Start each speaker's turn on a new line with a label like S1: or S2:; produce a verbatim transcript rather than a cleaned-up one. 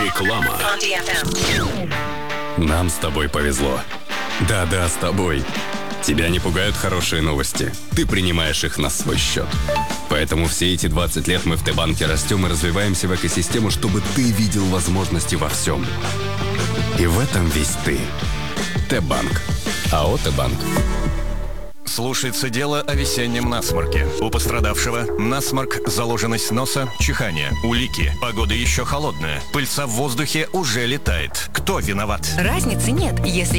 S1: Реклама.
S2: Нам с тобой повезло. Да-да, с тобой. Тебя не пугают хорошие новости. Ты принимаешь их на свой счет. Поэтому все эти двадцать лет мы в Т-банке растем и развиваемся в экосистему, чтобы ты видел возможности во всем. И в этом весь ты. Т-банк. АО «Т-банк».
S3: Слушается дело о весеннем насморке. У пострадавшего насморк, заложенность носа, чихание, улики. Погода еще холодная. Пыльца в воздухе уже летает. Кто виноват?
S4: Разницы нет, если